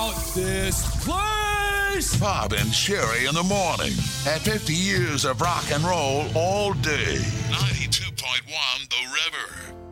about this place. Bob and Sherry in the morning. At 50 years of rock and roll all day. 92.1 The River.